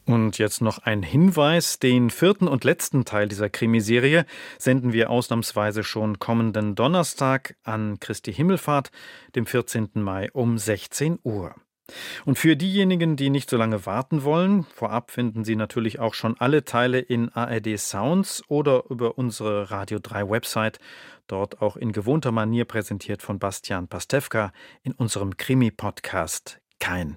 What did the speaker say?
Und jetzt noch ein Hinweis: Den vierten und letzten Teil dieser Krimiserie senden wir ausnahmsweise schon kommenden Donnerstag an Christi Himmelfahrt, dem 14. Mai um 16 Uhr. Und für diejenigen, die nicht so lange warten wollen, vorab finden Sie natürlich auch schon alle Teile in ARD Sounds oder über unsere Radio 3 Website, dort auch in gewohnter Manier präsentiert von Bastian Pastewka in unserem Krimi-Podcast Kein